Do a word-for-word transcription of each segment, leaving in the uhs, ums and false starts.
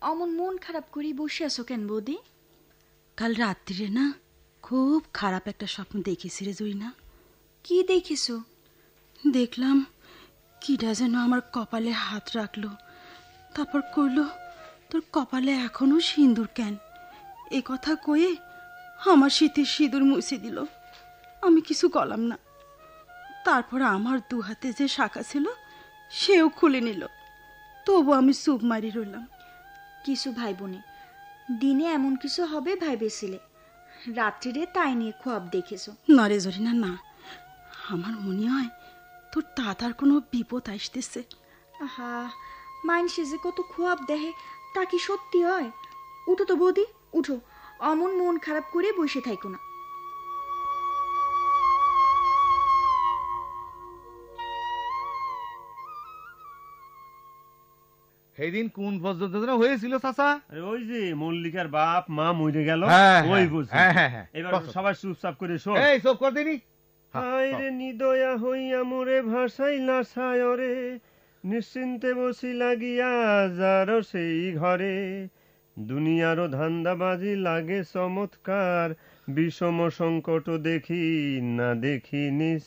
অমন মন খারাপ করে বসে আছো কেন বৌদি? কাল রাত্রিরে না খুব খারাপ একটা স্বপ্ন দেখেছি রে জরিনা। কি দেখেছো? দেখলাম কিটা যেন আমার কপালে হাত রাখলো, তারপর কইল তোর কপালে এখনো সিঁদুর কেন? এ কথা কয়ে আমার শীতের সিঁদুর মুছে দিল। আমি কিছু গলাম না। তারপর আমার দু হাতে যে শাখা ছিল সেও খুলে নিল। তবু আমি চুপ মারি রইলাম। কিছু ভাইবনে দিনে এমন কিছু হবে ভাইবেছিলে, রাত্রিরে তাই নিয়ে খোয়াব দেখেছো? না রে জরিনা না, আমার মনে হয় তোর দাদার কোনো বিপদ আসতেছে। আহা, মাইনসে যে কত খোয়াব দেহে তা কি সত্যি হয়? উঠো তো বৌদি, উঠো, অমন মন খারাপ করে বসে থাইকো না। সেদিন কোন পর্যন্ত হয়েছিল চাচা? ওই যে মল্লিকার বাপ মা মরে গেল, ওই বুঝি। এবার সবাই চুপচাপ করে শোন। এই চুপ কর দিনি। হায় রে নিদয়া হইয়া মোরে ভাসাইলা সায়রে, নিশ্চিন্তে বসি লাগিয়া যার সেই ঘরে। দুনিয়ারও ধান্দাবাজি লাগে চমৎকার, বিষম সংকট দেখি না দেখি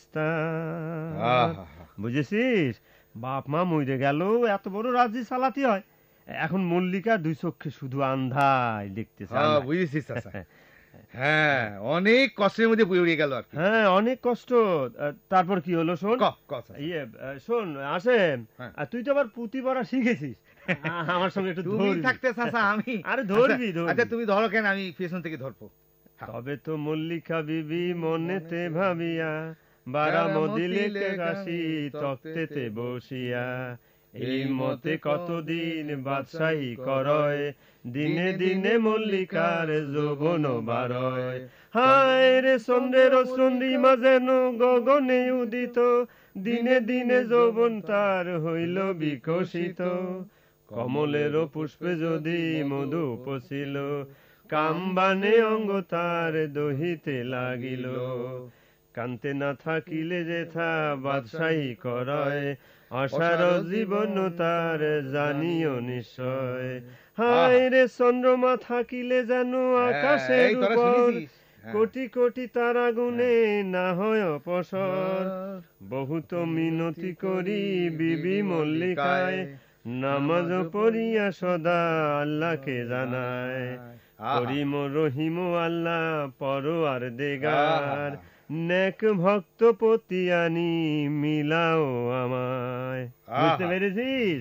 নিস্তার। বুঝেছিস, বাপ মা মরে গেল, এত বড় রাজ্য চালাতে হয়। এখন মল্লিকা দুই চোখে শুধু আন্ধাই দেখতে চায়। বুঝেছিস চাচা? হ্যাঁ, অনেক কষ্টের মধ্যে পড়ে গেল। হ্যাঁ, অনেক কষ্ট। তারপর কি হলো শোন। ইয়ে শোন আসেন, তুই তো আবার পুঁতি পড়া শিখেছিস, আমার সঙ্গে একটু তুমি থাকতে চাচা আমি। আরে ধরবি। আচ্ছা তুমি ধরো কেন, আমি পেছন থেকে ধরবো। তবে তো মল্লিকা বিবি মনেতে ভাবিয়া, বারামো দিলে কাশি তক্তেতে বসিয়া। এই মতে কতদিন বাদশাহী করয়, দিনে দিনে মল্লিকার যৌবন বাড়য়। হায় রে চন্দ্রের চন্দ্রিমা যেন গগনে উদিত, দিনে দিনে যৌবন তার হইল বিকশিত। কমলের পুষ্পে যদি মধু পছিল, কামবানে অঙ্গ তার দহিতে লাগিল। কান্তে না থাকিলে যেথা বাদশাহী করয়, আশার জীবন তার জানিও নিশ্চয়। হায় রে চন্দ্রমা থাকিলে যেন আকাশের উপর, কোটি কোটি তারা গুণে না হয় অপসর। বহুত মিনতি করি বিবি মল্লিকায়, নামাজ পড়িয়া সদা আল্লাহকে জানায়। করিম রহিম আল্লাহ পরওয়ার দেগার, নেক ভক্ত পতি আনি মিলাও আমায়। বুঝতে পেরেছিস?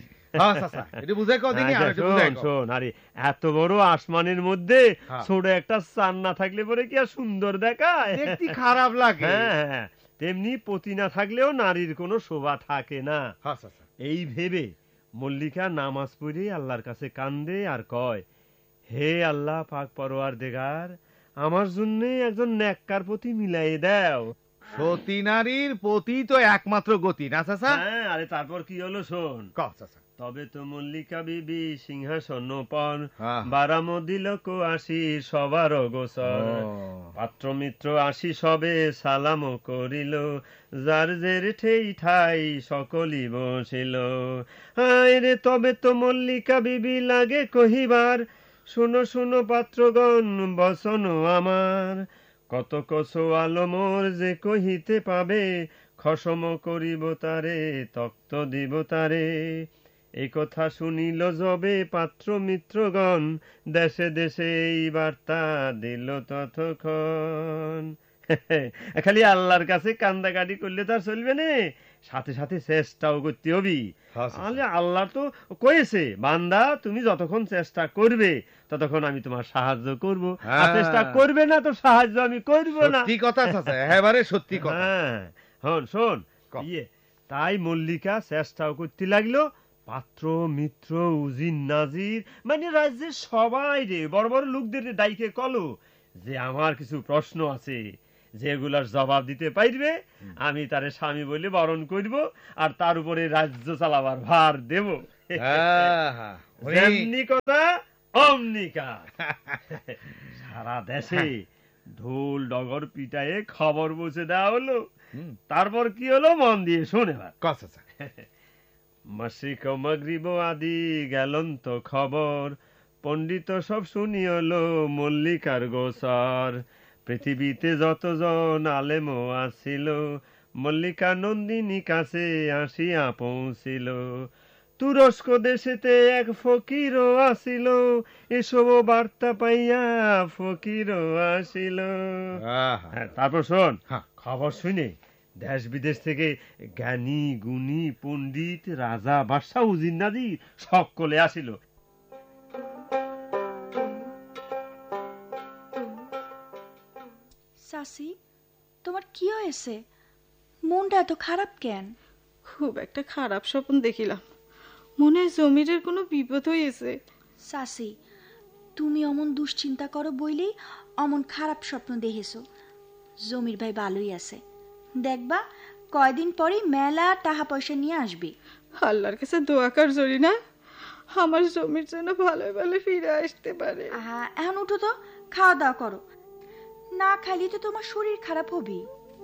শোন, আরে এত বড় আসমানের মধ্যে ছোট একটা চাঁদ না থাকলে পরে কি আর সুন্দর দেখায়? খারাপ লাগে। হ্যাঁ, তেমনি পতি না থাকলেও নারীর কোনো শোভা থাকে না। এই ভেবে মল্লিকা নামাজ পড়ে আল্লাহর কাছে কান্দে আর কয়, হে আল্লাহ পাক পরওয়ারদিগার, আমার জন্য একজন নেককার পতি মিলাই দাও। সতী নারীর পতি তো একমাত্র গতি না চাচা? হ্যাঁ, আরে তারপর কি হলো শোন। তবে তো মল্লিকা বিবি সিংহাসন পর, বারামো দিল কো আসি সবার গোসর। পাত্র মিত্র আসি সবে সালাম করিল, যার জের ঠেই ঠাই সকলই বসিল। হায় রে তবে তো মল্লিকা বিবি লাগে কহিবার, শুনো শুনো পাত্রগণ বসন আমার। কত কস আলমোর যে কহিতে পাবে, খসম করিব তারে তক্ত দিব তারে। এই কথা শুনিল যবে পাত্র মিত্রগণ, দেশে দেশে এই বার্তা দিল ততক্ষণ। খালি আল্লাহর কাছে কান্দাকাটি করলে তার চলবে না, সাথে সাথে চেষ্টাও করতে হবি। আল্লাহ তো কয়েছে, বান্দা তুমি যতক্ষণ চেষ্টা করবে ততক্ষণ আমি তোমার সাহায্য করব, আর চেষ্টা করবে না তো সাহায্য আমি করব না। সত্যি কথা চাচা, একেবারে সত্যি কথা। হ্যাঁ, হন শোন, ইয়ে তাই মল্লিকা চেষ্টাও করতে লাগলো। পাত্র মিত্র উজির নাজির মানে রাজ্যের সবাই রে বড় বড় লোকদের ডাইকে কলো যে আমার কিছু প্রশ্ন আছে, যেগুলার জবাব দিতে পারবে আমি তারে স্বামী বলে বরণ করব, আর তার উপরে রাজ্য চালাবার ভার দেব। যেমনি কথা অমনি কাজ। সারা দেশে ঢোল ডগর পিটায়ে খবর পৌঁছে দেওয়া হলো। তারপর কি হলো মন দিয়ে শোনে। মাসিক মাগরিব আদি গেলন তো খবর, পণ্ডিত সব শুনিয়লো মল্লিকার গোসর। পৃথিবীতে যতজন আলেমও আসিল, মল্লিকা নন্দিনী কাছে আসিয়া পৌঁছিল। তুরস্ক দেশেতে এক ফকিরও আসিল, এসব বার্তা পাইয়া ফকিরও আসিল। হ্যাঁ, তারপর শোন, খবর শুনে দেশ বিদেশ থেকে জ্ঞানী গুণী পণ্ডিত রাজা বাদশাহ উজিন্নাদি সকলে আসিল। চাচি, তোমার কি হয়েছে? মনটা এত খারাপ কেন? খুব একটা খারাপ স্বপ্ন দেখিলাম, মনে হয় জমিরের কোনো বিপদ হয়েছে। চাচি, তুমি অমন দুশ্চিন্তা করো বইলেই অমন খারাপ স্বপ্ন দেখেছো। জমির ভাই ভালোই আছে, দেখবা কয়দিন পরে মেলা টাকা পয়সা নিয়ে আসবে। আল্লাহর কাছে দোয়া কর জরি না, আমার জমির জন্য ভালো ভালো ফিরে আসতে পারে। আহা, এখন উঠো তো, খাওয়া দাওয়া করো। না খাইলে তো তোমার শরীর খারাপ হবে।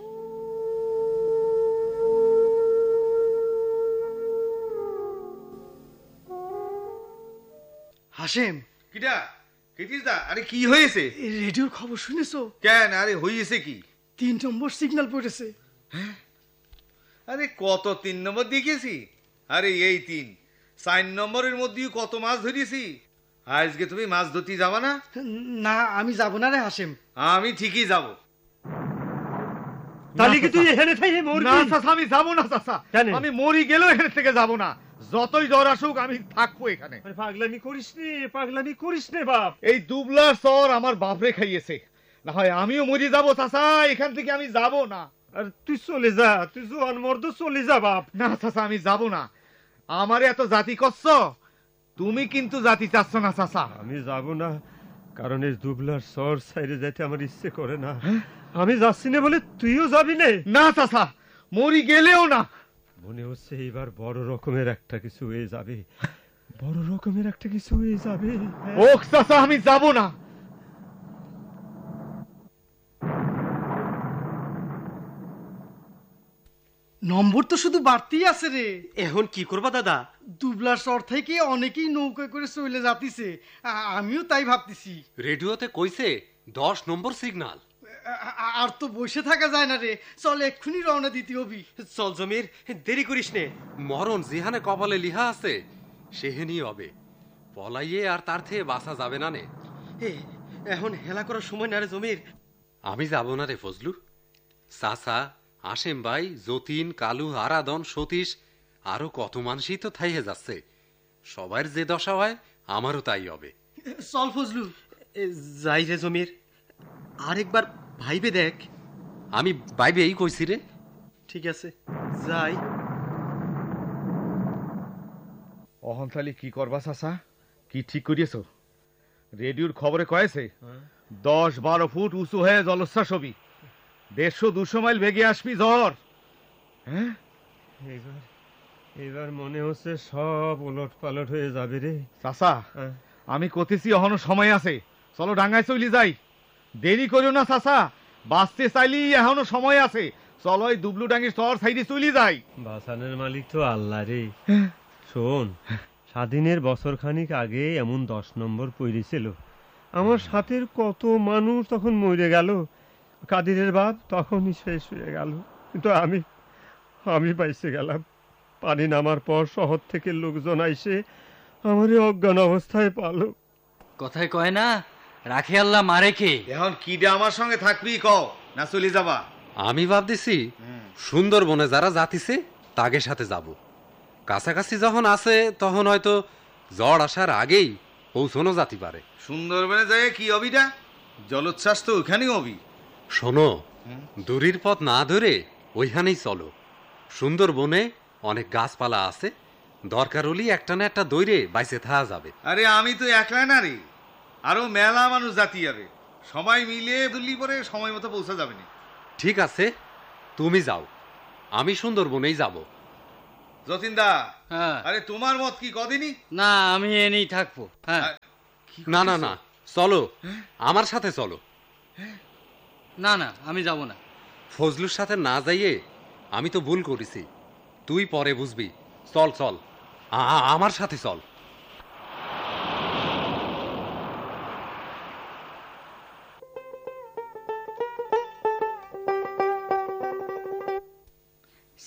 হাসেম, কিটা কেটিস দা, আরে কি হয়েছে? রেডিওর খবর শুনেছো? কেন, আরে হয়েছে কি? তিন নম্বর সিগন্যাল পড়েছে। আরে কত তিন নম্বর দেখেছি? আরে এই তিন চার নম্বরের মধ্যেও কত মাছ ধরিয়েছি। আজকে তুমি মাছ ধরতে যাবা না? না, আমি যাব না রে হাসেম। আমি ঠিকই যাব। তাহলে কি তুই এখানে থেকে মরবি? না চাচা, আমি যাব না চাচা। আমি মরি গেলেও এখান থেকে যাব না। যতই জ্বর আসুক আমি থাকবো এখানে। পাগলামি করিস নে, পাগলামি করিস নে বাপ। এই দুবলার সর আমার বাপরে খাইয়েছে, না হয় আমিও মরে যাবো চাচা। এখান থেকে আমি যাব না। আর তুই চলে যা, তুই জোয়ান মর্দ চলে যা বাপ। না চাচা, আমি যাব না। আমারে এত জাতি করছ, তুমি কিন্তু জাতি চাচ্ছ না চাচা। আমি যাব না, কারণ এই দুবলার সর সাইডে যাইতে আমার ইচ্ছে করে না। আমি যাচ্ছি না বলে তুইও যাবি না? না চাচা, মরি গেলেও না। মনে হচ্ছে এইবার বড় রকমের একটা কিছু হয়ে যাবে, বড় রকমের একটা কিছু হয়ে যাবে। ও চাচা, আমি যাব না। নম্বর তো শুধু বাড়তেই আছে রে। এখন কি করবা দাদা? দুবলার শহর থেকে অনেকেই নৌকা করে চলে যাতিছে, আ- আমিও তাই ভাবতেছি। রেডিওতে কইছে দশ নম্বর সিগন্যাল। আ- আ- আর তো বসে থাকা যায় না রে, চল এক্ষুনি রওনা দিতে হবি। চল জমির, দেরি করিস নে। মরণ যেহানে কপালে লিহা আছে সেহেনি হবে। পলাইয়ে আর তার থেকে বাঁচা যাবে না নে। এ, এখন হেলা করার সময় না রে জমির। আমি যাব না রে ফজলু। চাচা, হাসেম ভাই, যতীন, কালু, আরাধন, সতীশ আরো কত মানুষই তো থাইয়ে যাচ্ছে। সবার যে দশা হয় আমারও তাই হবে। চল ফজলু। যাই রে জমির, আরেকবার ভাইবে দেখ। আমি ভাইবেই কইছি রে। ঠিক আছে, যাই। অহন্তালি কি করবা চাচা? কি ঠিক করিয়েছ? রেডিওর খবরে কয়েছে দশ বারো ফুট উঁচু হয়ে জলোচ্ছ্বাস হবি, দেড়শো দুশো মাইল বেগে আসবি জ্বর। হ্যাঁ, এবার এবার মনে হচ্ছে সব উলট পালট হয়ে যাবে রে। চাচা, আমি কতেছি এখনো সময় আছে, চলো ডাঙ্গায় চলি যাই। দেরি করিও না চাচা, বাঁচতে চাইলি এখনো সময় আছে। চলো এই দুবলু ডাঙ্গির চর সাইডে চলি যাই। বাসানের মালিক তো আল্লাহ রে। শোন, স্বাধীনের বছর খানিক আগে এমন দশ নম্বর পড়েছিল। আমার সাথের কত মানুষ তখন মরে গেল। কাদিরের বাপ তখনই শেষ হয়ে গেল, কিন্তু আমি আমি বাইসে গেলাম। পানি নামার পর শহর থেকে লোকজন আইসে আমার অজ্ঞান অবস্থায় পালো। কথায় কয় না, রাখে আল্লাহ মারে কে। এখন কিডা আমার সঙ্গে থাকবি কও, না চলে যাবা? আমি ভাবতেছি সুন্দরবনে যারা জাতিছে তাদের সাথে যাব। কাছাকাছি যখন আছে তখন হয়তো ঝড় আসার আগেই পৌঁছানো যাতে পারে। সুন্দরবনে যায় কি অবিটা? জলোচ্ছ্বাস তো ওখানেই হবি। শোনো, দূরের পথ না ধরে ওইখানেই চলো। সুন্দরবনে অনেক গাছপালা আছে, দরকার হলেই একটা না একটা দৈরে বাইসে থাকা যাবে। আরে আমি তো একলা না রে, আরো মেলা মানুষ জাতি যাবে। সবাই মিলে দিল্লি পরে সময় মতো পৌঁছা যাবে না। ঠিক আছে, তুমি যাও, আমি সুন্দরবনেই যাব। যতীন দা, হ্যাঁ। আরে তোমার মত কি কদিনই? না, আমি এনেই থাকবো। হ্যাঁ। না না না, চলো, আমার সাথে চলো। না না, আমি যাব না। ফজলুর সাথে না যাইয়ে আমি তো ভুল করেছি, তুই পরে বুঝবি। চল চল, আ- আমার সাথে চল।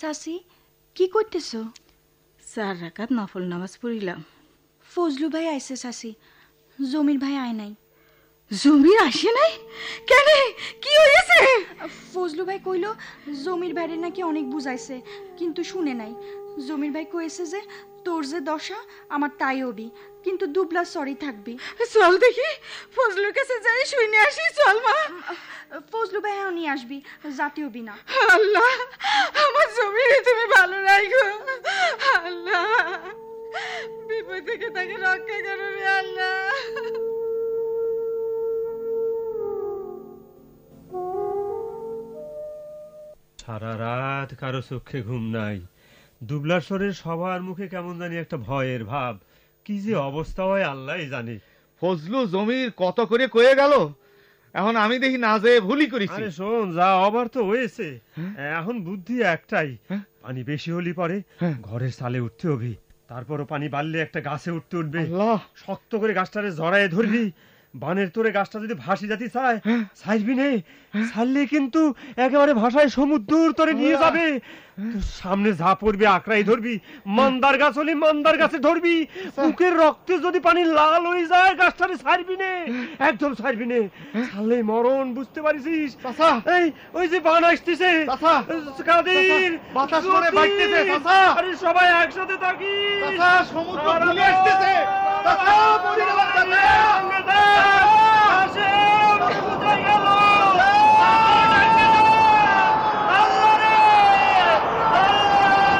চাচি কি করতেছো? চার রাকাত নফল নামাজ পড়িলাম। ফজলু ভাই আইছে চাচি, জমির ভাই আয় নাই। জমির আসে নাই কেন? কি হয়েছে? ফজলু ভাই কইল জমির ভাইরে নাকি অনেক বুঝাইছে কিন্তু শুনে নাই। জমির ভাই কইছে যে তোর যে দশা আমার তাই হবি, কিন্তু দুবলা সরি থাকবি। চল দেখি ফজলুর কাছে যাই শুনে আসি। চল মা। ফজলু ভাই হ্যাঁ নিয়ে আসবি, জাতি হবি না। আল্লাহ আমার জমিরে তুমি ভালো রাখো। আল্লাহ বিপদ থেকে তাকে রক্ষা করো রে আল্লাহ। সারা রাত কারো চোখে ঘুম নাই। দুবলার শরীর সবার মুখে কেমন জানি একটা ভয়ের ভাব। কি যে অবস্থা হয় আল্লাহ জানে। ফজলু জমির কত করে কয়ে গেল, এখন আমি দেখি না যে ভুলই করেছি। আরে শোন, যা আবার তো হয়েছে, এখন বুদ্ধি একটাই, পানি বেশি হলি পরে ঘরের সালে উঠতে হবে, তারপরও পানি বাড়লে একটা গাছে উঠতে উঠবে। শক্ত করে গাছটারে জড়ায় ধরবি, বানের তোরে গাছটা যদি ভাসি যাতি চায় ছাড়বি নে, ছাড়লে কিন্তু একেবারে ভাষায় সমুদ্র তোরে নিয়ে যাবে। সামনে যা পড়বে আঁকড়াই ধরবি, মন্দার গাছ হলে মন্দার গাছে ধরবি, মুখের রক্তে যদি পানি লাল হয়ে যায় গাছটারে ছাড়বি নে, একদম ছাড়বি নে, ছাড়লে মরণ, বুঝতে পারিস? এই ওই যে বান আসতেছে, কাদের বাতাস করে বাইতেছে, আরে সবাই একসাথে থাকি, সমুদ্র ভুলে আসতেছে।